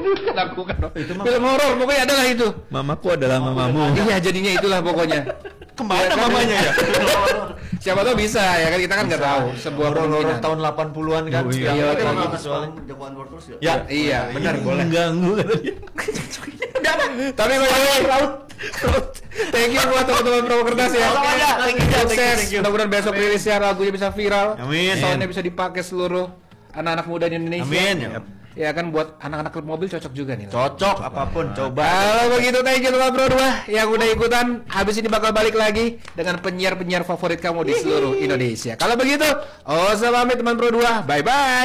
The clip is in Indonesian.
Lakukan. Itu film horor pokoknya adalah itu. Mamaku adalah mamamu. Iya jadinya itulah pokoknya. Kemana mamanya ya? Siapa tahu bisa ya kan kita kan nggak tahu sebuah horor tahun 80-an kan. Iya, gitu soalnya. Jagoan Workers ya. Ya, iya, benar boleh. Mengganggu. Tapi thank you buat teman-teman Pro Kertas ya. Sukses. Mudah-mudahan besok rilisnya lagunya bisa viral. Amin. Soundnya bisa dipakai seluruh anak-anak muda di Indonesia. Amin. Ya kan buat anak-anak klub mobil cocok juga nih. Cocok apapun coba. Kalau begitu thank you teman Pro 2 yang udah ikutan. Habis ini bakal balik lagi dengan penyiar-penyiar favorit kamu di seluruh Indonesia. Kalau begitu, oh sama teman Pro 2. Bye bye.